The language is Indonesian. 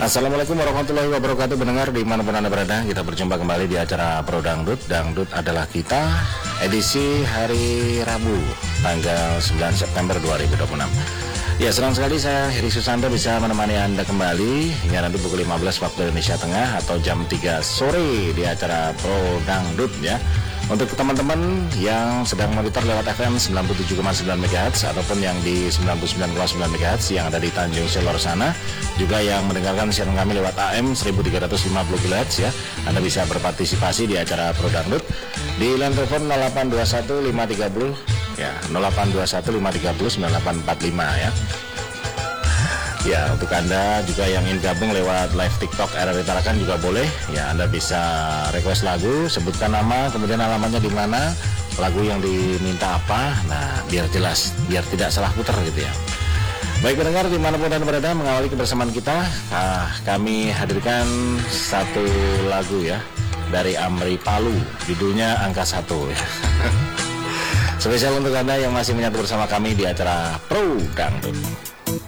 Assalamualaikum warahmatullahi wabarakatuh. Pendengar dimanapun Anda berada, kita berjumpa kembali di acara Pro Dangdut. Dangdut adalah kita, edisi hari Rabu tanggal 9 September 2026. Ya, senang sekali saya Heri Susanto bisa menemani Anda kembali hingga nanti pukul 15 waktu Indonesia Tengah atau jam 3 sore di acara Pro Dangdut ya. Untuk teman-teman yang sedang monitor lewat FM 97,9 MHz ataupun yang di 99,9 MHz yang ada di Tanjung Selor sana, juga yang mendengarkan siaran kami lewat AM 1350 kHz ya, Anda bisa berpartisipasi di acara Pro Dangdut di line telepon 0821 530 ya, 0821 530 9845 ya. Ya, untuk Anda juga yang ingin gabung lewat live TikTok RRI Tarakan juga boleh. Ya, Anda bisa request lagu, sebutkan nama, kemudian alamatnya di mana, lagu yang diminta apa. Nah, biar jelas, biar tidak salah putar gitu ya. Baik pendengar, dimanapun Anda berada, mengawali kebersamaan kita, kami hadirkan satu lagu ya dari Amri Palu, judulnya Angka 1 ya. Spesial untuk Anda yang masih menyatu bersama kami di acara Pro Dangdut.